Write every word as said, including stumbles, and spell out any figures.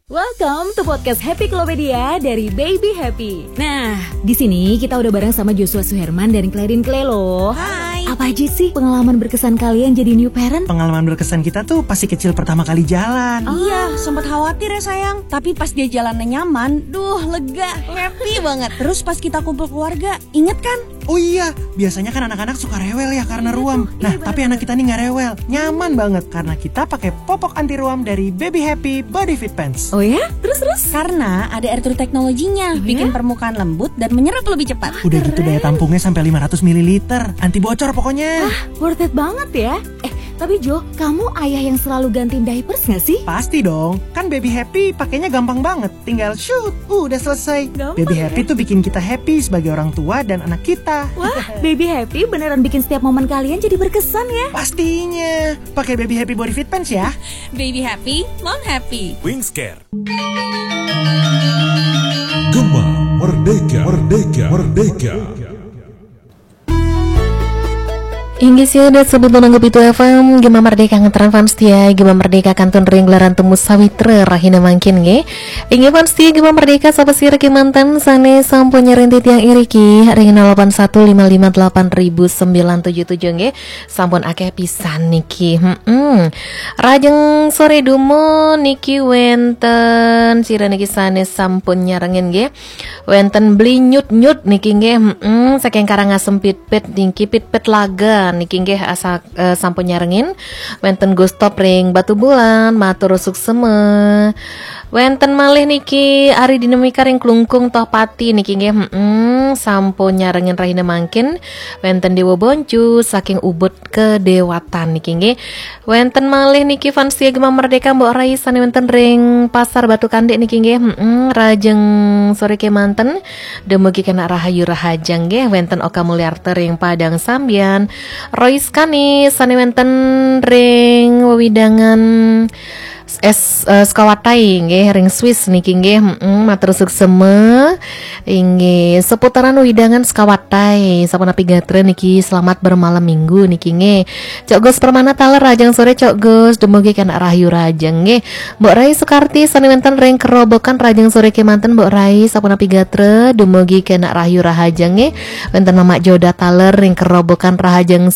Welcome to podcast Happy Klopedia dari Baby Happy. Nah, di sini kita udah bareng sama Joshua Suherman dan Clarin Clay loh. Hai. Apa aja sih pengalaman berkesan kalian jadi new parent? Pengalaman berkesan kita tuh pasti kecil pertama kali jalan. Oh. Iya, sempat khawatir ya sayang. Tapi pas dia jalannya nyaman, duh lega, happy banget. Terus pas kita kumpul keluarga, inget kan? Oh iya, biasanya kan anak-anak suka rewel ya karena ruam. Nah, iya, tapi anak kita nih nggak rewel, nyaman banget karena kita pakai popok anti ruam dari Baby Happy Body Fit Pants. Oh ya? Terus-terus? Karena ada air teknologinya, Oh, bikin ya? permukaan lembut dan menyerap lebih cepat. Udah gitu daya tampungnya sampai lima ratus mililiter, anti bocor pokoknya. Wah, worth it banget ya. Eh, tapi Jo, kamu ayah yang selalu gantiin diapers gak sih? Pasti dong, kan Baby Happy pakainya gampang banget. Tinggal shoot, uh, udah selesai. Gampang Baby ya? Happy tuh bikin kita happy sebagai orang tua dan anak kita. Wah, Baby Happy beneran bikin setiap momen kalian jadi berkesan ya. Pastinya, pakai Baby Happy Body Fit Pants ya. Baby happy, mom happy. Wingscare. Gema Merdeka, Merdeka, Merdeka. Inggih sih udah sebut menanggup itu F M Gema Merdeka ngeteran fans dia Gema Merdeka kantun ring gelaran temu sawitra rahina mangkin nge Inggih fans dia Gema Merdeka sapa sih reki mantan sane sampun nyerintit yang iriki ring nol delapan satu lima lima delapan sembilan tujuh tujuh nge sampun akeh pisan niki hmm. Rajeng sore dumo niki wenten sira niki sane sampun nyarengin nge wenten beli nyut nyut niki nge hmm. Saking karangasem pit-pit niki pit-pit laga niki nggih asa uh, sampun nyarengin wenten Gusto ring Batu Bulan matur sukseme wenten malih niki Ari Dinamika ring Klungkung Toh Pati niki nggih heeh sampun nyarengin rahina mangkin wenten Dewa Boncu saking Ubud ke Dewatan niki nggih wenten malih niki fans Gema Merdeka Mbok Rai sane wenten ring Pasar Batu Kandik niki nggih heeh rajeng sore kemanten dumugi kena rahayu rahajang nggih wenten Oka Mulyarte ring Padang Sambian Royce Kani sane wenten ring wewidangan es uh, Skawatai nggih ring Swiss niki nggih heeh matur sukseme inggih seputaran widangan Skawatai sampun api gatre niki selamat bermalam minggu niki nggih Cok Gus Permana taler rajang sore Cok Gus dumugi kana rahayu rajang nggih Mbok Rai Sukarti sane wenten ring kerobokan rajang sore kemanten Mbok Rai sampun api gatre dumugi kana rahayu rahajang nggih wenten Mama Joda taler ring kerobokan rahajang